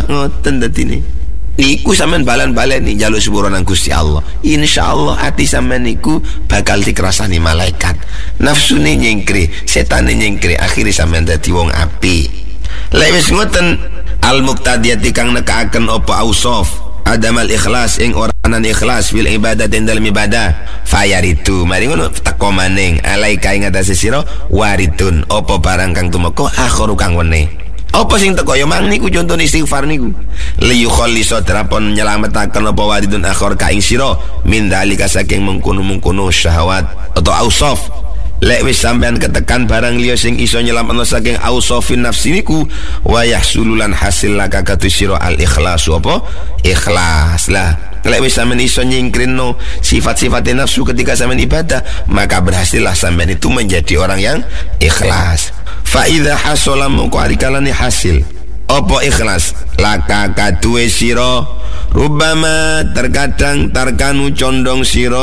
ngoten dadine. Niku sampean balan-baleni njaluk sepuro nang Gusti Allah. Insyaallah ati sampean niku bakal dikerasani malaikat. Nafsune nyengkre, setane nyengkre, akhire sampean dadi wong apik. Lek wis ngoten, al-muqtadiyati kang nekaaken apa ausaf adamal ikhlas ing oranan ikhlas fil ibadah dalam ibadah fayaritu mari ngono teko maning alaika ing atase sira waridun apa barang kang tumeka akhiru kang wene. Apa sing teko ya mang niku contoh istighfar niku. Li yukhallisa terapon nyelametaken apa waridun akhir ka ing sira min dalika saking mengkono-mengkono syahwat atau ausaf. Lek wis sampean ketekan barang liya sing iso nyelametno saking ausafin nafsi niku wa yahsululan hasil laka katu sira al ikhlas apa ikhlas lah. Lek wis sampean iso nyingkrino sifat-sifat nafsu ketika sampean ibadah, maka berhasillah sampean itu menjadi orang yang ikhlas. Fa idza hasala muqarikalani hasil apa ikhlas laka kadue sira rubama terkadang tarkanu condong sira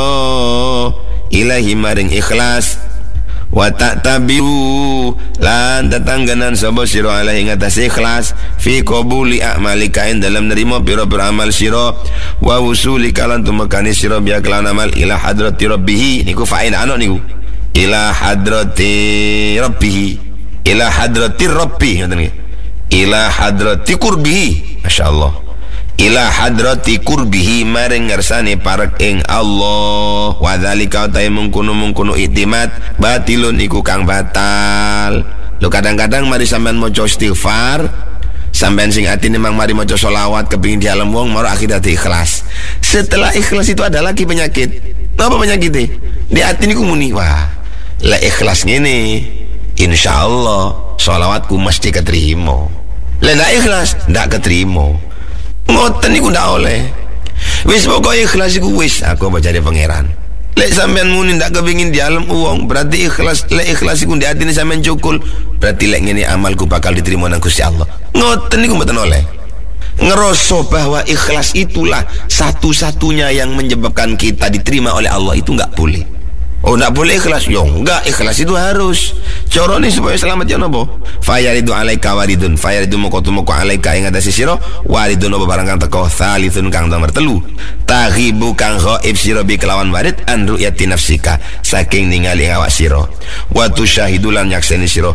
ilahi maring ikhlas wa ta'tabiru lan tetangganan sapa sira alaihi ngatas ikhlas fi qabuli a'malika in dalam nerima pira-pira amal sira wa wusuli kalan tumekani sira biya kelan amal ila hadrati rabbih niku fa'il ana niku ila hadrati rabbih ila hadrati rabbi ngoten nggih ila hadrati qurbihi masyaallah ila hadrati qurbihi maring ngersane parek ing Allah wa dzalika ta mungkono iktimat batilun iku kang batal. Lho kadang-kadang mari sampean maca istighfar sampean sing atine mang mari maca selawat kepengin dialem wong maro akhirnya ikhlas. Setelah ikhlas itu ada lagi penyakit. Napa penyakitnya? Di ati niku muni wah la ikhlas ngene insyaallah selawatku mesti keterima. Lah ndak ikhlas ndak keterima. Ngoten niku ndak oleh. Wis pokoke ikhlas iku wis aku baca dari pangeran. Lek sampean muni ndak kepengin dialem uang, berarti ikhlas. Lek ikhlas iku ndek atine sampean cukul, berarti lek ngene amalku bakal diterima nang Gusti Allah. Ngoten niku mboten oleh. Ngeroso bahwa ikhlas itulah satu-satunya yang menyebabkan kita diterima oleh Allah itu enggak boleh. Oh enggak boleh ikhlas. Yo enggak, ikhlas itu harus. Carane supaya selamat ya napa? Fayaridu alaika waridun. Fayaridu moko alaika ing atase sira waridun apa barang kang teko salithun kang nomor 3. Taghibu kang ghaib sira bi kelawan warid an ru'yati nafsika saking ningali awak sira. Wa tusyahidu lan nyakseni sira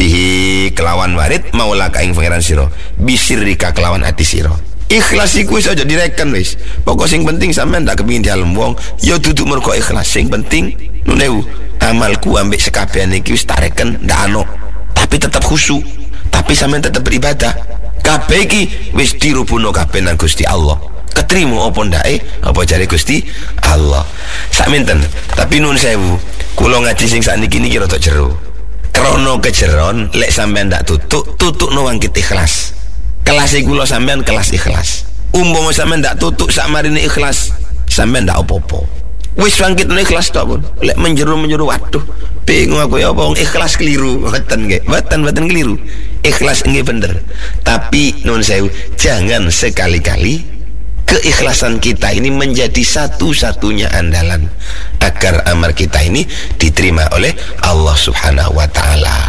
bihi kelawan warid maula ka ing pangeran sira bisirrika kelawan ati sira. Ikhlas iku wis aja direken wis. Pokok sing penting sampean ndak kepengin dialem wong, ya duduk mergo ikhlas. Sing penting nunewu amalku ambek sekabehane iki wis tak reken ndak ano. Tapi tetap khusyuk. Tapi sampean tetap beribadah. Kabeh iki wis dirubuno kabeh nang Gusti Allah. Ketrimo apa ndake? Apa jare Gusti Allah. Sakmenten. Tapi nun sewu, kula ngaji sing sakniki niki rada jero. Krana kejeron lek sampean ndak tutukno wangkit ikhlas. Kelas kula sampean kelas ikhlas. Umpama sampean ndak tutuk sak marine ikhlas, sampean ndak apa-apa. Wis bangkit ikhlas tok pun. Lek menjeru waduh, bingung aku ya apa wong ikhlas keliru. Mboten nggih, mboten keliru. Ikhlas nggih bener. Tapi nun sewu, jangan sekali-kali keikhlasan kita ini menjadi satu-satunya andalan agar amal kita ini diterima oleh Allah Subhanahu wa taala.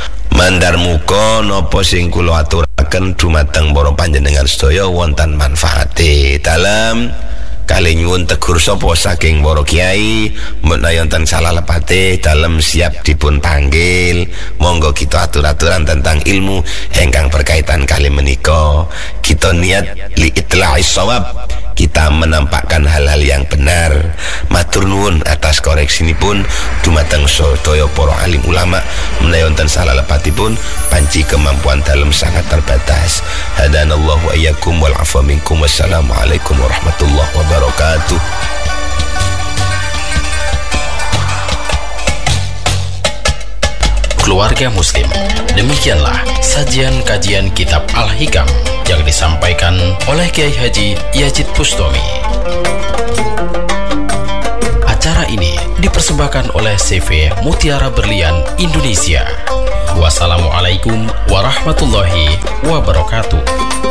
Mandar muka napa sing kula aturaken dumateng para panjenengan sedaya wonten manfaate dalam kali nyuwun tegur sapa saking para kiai menawi wonten salah lepate dalam siap dipun panggil monggo kita atur-aturan tentang ilmu ingkang berkaitan kali menika kita niat li itla'is shawab kita menampakkan hal-hal yang benar. Matur nuwun atas koreksinipun dumateng sedaya para alim ulama menawi wonten salah lepatipun panci kemampuan dalam sangat terbatas. Hadanallahu wa iyyakum wal afwa minkum. Wassalamualaikum warahmatullahi wabarakatuh. Keluarga Muslim, demikianlah sajian kajian kitab Al-Hikam yang disampaikan oleh Kiai Haji Yazid Bustami. Acara ini dipersembahkan oleh CV Mutiara Berlian Indonesia. Wassalamualaikum warahmatullahi wabarakatuh.